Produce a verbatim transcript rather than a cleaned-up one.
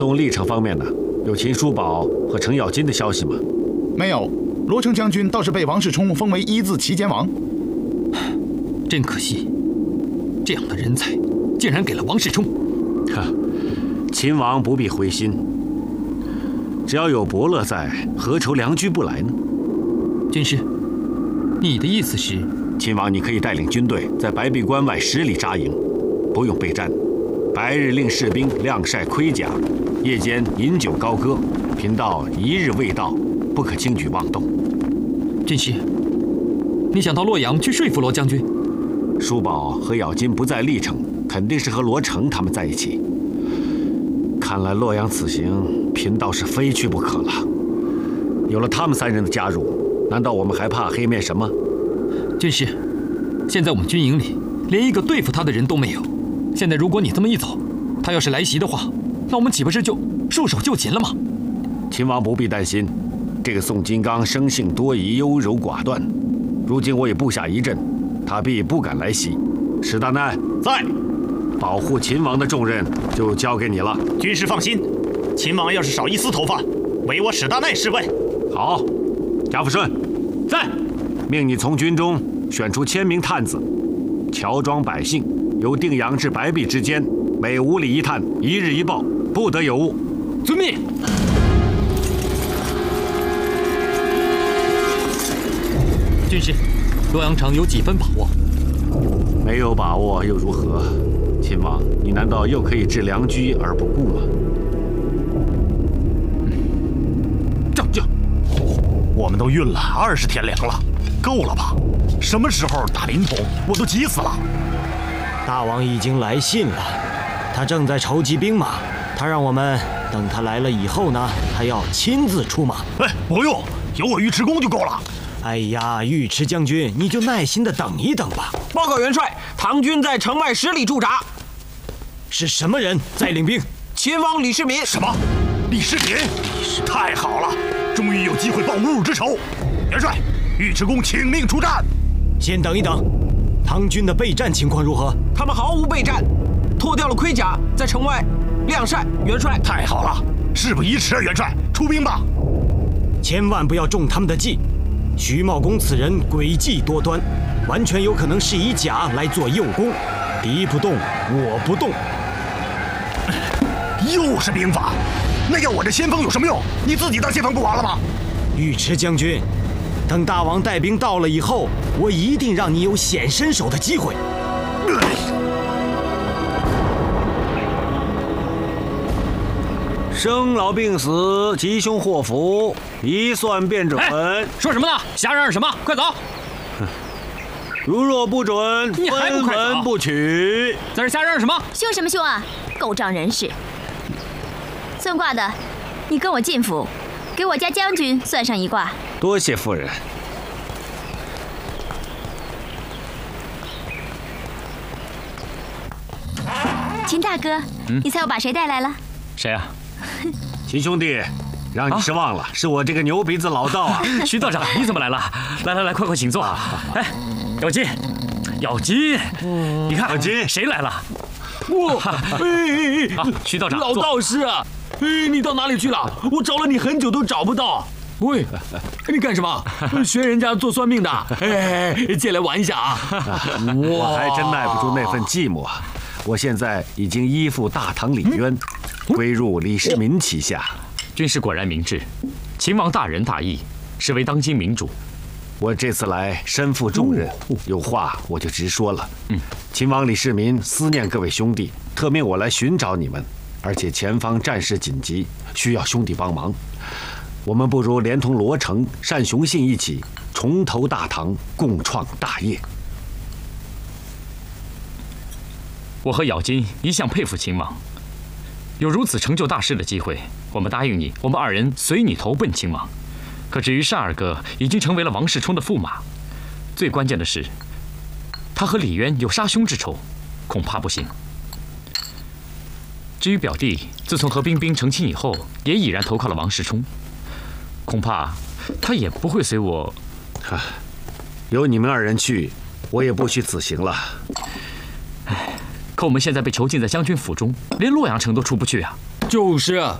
东历城方面呢，有秦叔宝和程咬金的消息吗？ 没有，罗成将军倒是被王世充封为一字骑监王。 真可惜，这样的人才竟然给了王世充。 哈，秦王不必灰心，只要有伯乐在，何愁良驹不来呢？ 军师，你的意思是？ 秦王，你可以带领军队在白壁关外十里扎营，不用备战，白日令士兵晾晒盔甲，夜间饮酒高歌，贫道一日未到，不可轻举妄动。 军师，你想到洛阳去说服罗将军？ 叔宝和咬金不在历城，肯定是和罗成他们在一起。看来洛阳此行，贫道是非去不可了。有了他们三人的加入，难道我们还怕黑面神吗？ 军师，现在我们军营里连一个对付他的人都没有。现在如果你这么一走，他要是来袭的话，那我们岂不是就束手就擒了吗？ 秦王不必担心，这个宋金刚生性多疑、优柔寡断，如今我已布下一阵，他必不敢来袭。史大难在，保护秦王的重任就交给你了。 军师放心，秦王要是少一丝头发，唯我史大难是问。 好，贾福顺在，命你从军中选出千名探子，乔装百姓，由定阳至白壁之间，每五里一探，一日一报，不得有误。 遵命。军师，洛阳城有几分把握？ 没有把握又如何？秦王，你难道又可以置良驹而不顾吗？ 上将，我们都运了二十天粮了，够了吧？什么时候打临潼，我都急死了。 大王已经来信了，他正在筹集兵马，他让我们等他来了以后呢，还要亲自出马。 哎，不用，有我尉迟恭就够了。 哎呀，尉迟将军，你就耐心的等一等吧。 报告元帅，唐军在城外十里驻扎。 是什么人在领兵？ 秦王李世民。 什么？李世民？太好了，终于有机会报侮辱之仇。元帅，尉迟恭请命出战。 先等一等，唐军的备战情况如何？ 他们毫无备战，脱掉了盔甲，在城外晾晒。元帅， 太好了，事不宜迟啊，元帅，出兵吧。 千万不要中他们的计。徐茂公此人诡计多端，完全有可能是以假来做诱攻，敌不动，我不动。 又是兵法，那要我这先锋有什么用？你自己当先锋不完了吗？ 尉迟将军，等大王带兵到了以后，我一定让你有显身手的机会。 生老病死，吉凶祸福，一算便准。 哎，说什么呢？瞎嚷嚷什么？快走！ 如若不准， 你还不快走？ 分文不取。 在这瞎嚷嚷什么？ 凶什么凶啊！狗仗人势！算卦的，你跟我进府，给我家将军算上一卦。 多谢夫人。 秦大哥，嗯、你猜我把谁带来了？ 谁啊？ 秦兄弟，让你失望了，啊、是我这个牛鼻子老道啊！ 徐道长，你怎么来了？来来来，快快请坐。哎，咬金，咬金，嗯、你看， 咬金， 谁来了？ 哇！哎哎哎！ 徐道长， 老道士啊！哎，你到哪里去了？我找了你很久都找不到。喂，你干什么？学人家做算命的？哎，借来玩一下啊！ 我还真耐不住那份寂寞。我现在已经依附大唐李渊，归入李世民旗下。 军师果然明智，秦王大仁大义，是为当今明主。 我这次来身负重任，有话我就直说了。嗯，秦王李世民思念各位兄弟，特命我来寻找你们，而且前方战事紧急，需要兄弟帮忙。我们不如连同罗成、单雄信一起重投大唐，共创大业。 我和咬金一向佩服秦王，有如此成就大事的机会，我们答应你，我们二人随你投奔秦王。可至于单二哥，已经成为了王世充的驸马，最关键的是，他和李渊有杀兄之仇，恐怕不行。至于表弟，自从和冰冰成亲以后，也已然投靠了王世充，恐怕他也不会随我。 哈，有你们二人去，我也不虚此行了。 唉，可我们现在被囚禁在将军府中，连洛阳城都出不去啊！ 就是。